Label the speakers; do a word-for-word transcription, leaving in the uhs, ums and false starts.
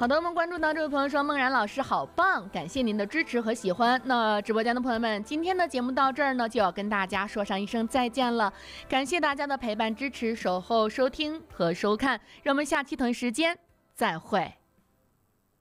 Speaker 1: 好的，我们关注到这位朋友说，梦然老师好棒，感谢您的支持和喜欢。那直播间的朋友们，今天的节目到这儿呢，就要跟大家说上一声再见了。感谢大家的陪伴、支持、守候、收听和收看，让我们下期同一时间再会。